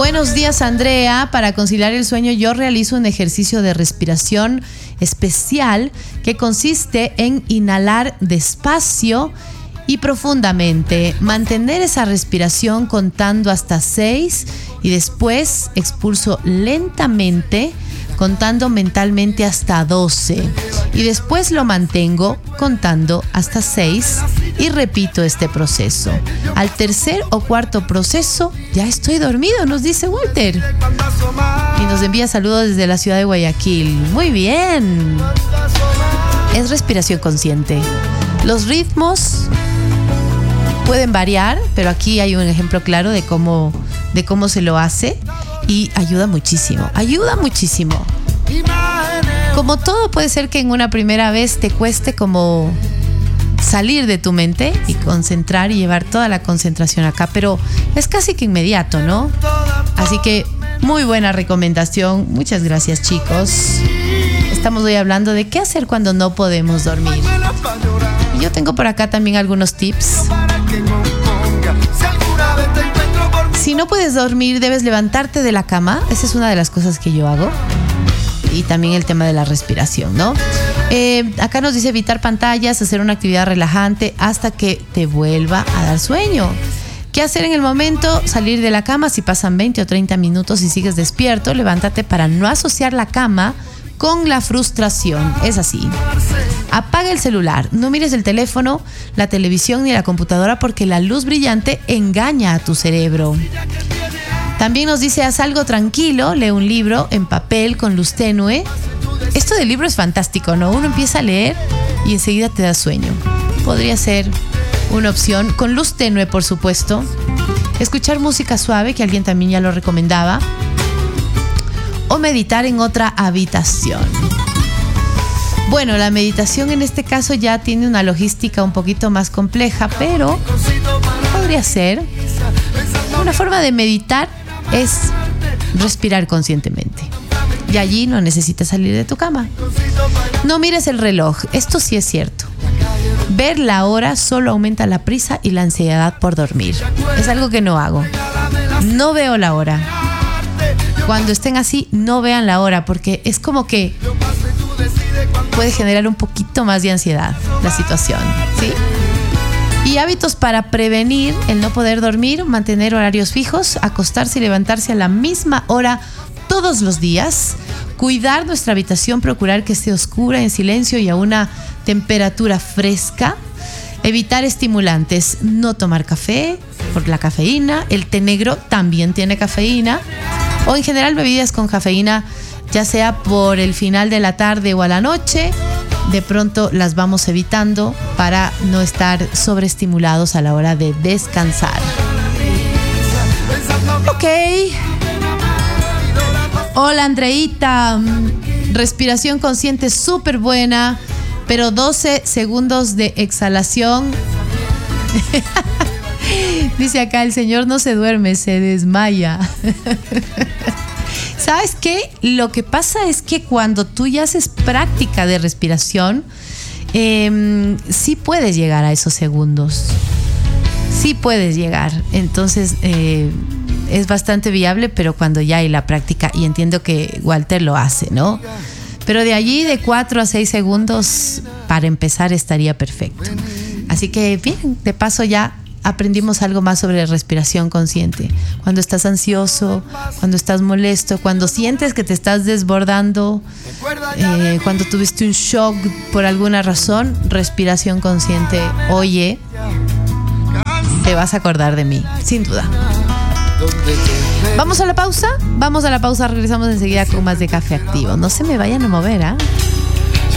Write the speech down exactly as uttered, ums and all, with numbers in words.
Buenos días, Andrea. Para conciliar el sueño yo realizo un ejercicio de respiración especial que consiste en inhalar despacio y profundamente, mantener esa respiración contando hasta seis y después expulso lentamente contando mentalmente hasta doce y después lo mantengo contando hasta seis y repito este proceso. Al tercer o cuarto proceso ya estoy dormido, nos dice Walter. Y nos envía saludos desde la ciudad de Guayaquil. Muy bien. Es respiración consciente. Los ritmos pueden variar, pero aquí hay un ejemplo claro de cómo, de cómo se lo hace y ayuda muchísimo, ayuda muchísimo. Como todo, puede ser que en una primera vez te cueste como salir de tu mente y concentrar y llevar toda la concentración acá, pero es casi que inmediato, ¿no? Así que muy buena recomendación, muchas gracias, chicos. Estamos hoy hablando de qué hacer cuando no podemos dormir. Y yo tengo por acá también algunos tips. Si no puedes dormir, debes levantarte de la cama. Esa es una de las cosas que yo hago. Y también el tema de la respiración, ¿no? Eh, acá nos dice evitar pantallas, hacer una actividad relajante hasta que te vuelva a dar sueño. ¿Qué hacer en el momento? Salir de la cama. Si pasan veinte o treinta minutos y sigues despierto, levántate para no asociar la cama con la frustración. Es así. Apaga el celular. No mires el teléfono, la televisión ni la computadora porque la luz brillante engaña a tu cerebro. También nos dice, haz algo tranquilo, lee un libro en papel con luz tenue. Esto del libro es fantástico, ¿no? Uno empieza a leer y enseguida te da sueño. Podría ser una opción. Con luz tenue, por supuesto. Escuchar música suave, que alguien también ya lo recomendaba. O meditar en otra habitación. Bueno, la meditación en este caso ya tiene una logística un poquito más compleja, pero podría ser. Una forma de meditar es respirar conscientemente. Y allí no necesitas salir de tu cama. No mires el reloj. Esto sí es cierto. Ver la hora solo aumenta la prisa y la ansiedad por dormir. Es algo que no hago. No veo la hora. Cuando estén así, no vean la hora porque es como que puede generar un poquito más de ansiedad la situación, ¿sí? Y hábitos para prevenir el no poder dormir, mantener horarios fijos, acostarse y levantarse a la misma hora todos los días, cuidar nuestra habitación, procurar que esté oscura, en silencio y a una temperatura fresca, evitar estimulantes, no tomar café por la cafeína, el té negro también tiene cafeína, o en general bebidas con cafeína, ya sea por el final de la tarde o a la noche, de pronto las vamos evitando para no estar sobreestimulados a la hora de descansar. Ok. Hola, Andreita. Respiración consciente súper buena, pero doce segundos de exhalación. Dice acá, el señor no se duerme, se desmaya. ¿Sabes qué? Lo que pasa es que cuando tú ya haces práctica de respiración, eh, sí puedes llegar a esos segundos. Sí puedes llegar. Entonces, eh, es bastante viable, pero cuando ya hay la práctica, y entiendo que Walter lo hace, ¿no? Pero de allí, de cuatro a seis segundos, para empezar, estaría perfecto. Así que, bien, de paso ya aprendimos algo más sobre respiración consciente. Cuando estás ansioso, cuando estás molesto, cuando sientes que te estás desbordando, eh, cuando tuviste un shock por alguna razón, respiración consciente. Oye, te vas a acordar de mí, sin duda. Vamos a la pausa, vamos a la pausa, regresamos enseguida con más de Café Activo. No se me vayan a mover, ¿ah? ¿eh?